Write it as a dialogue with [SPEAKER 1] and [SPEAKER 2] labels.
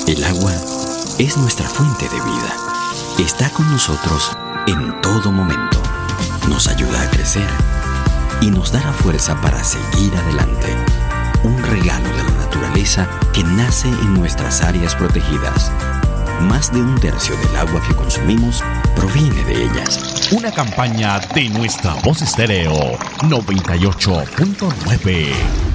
[SPEAKER 1] El agua es nuestra fuente de vida. Está con nosotros en todo momento. Nos ayuda a crecer y nos da la fuerza para seguir adelante. Un regalo de la naturaleza que nace en nuestras áreas protegidas. Más de un tercio del agua que consumimos proviene de ellas.
[SPEAKER 2] Una campaña de Nuestra Voz Estéreo 98.9.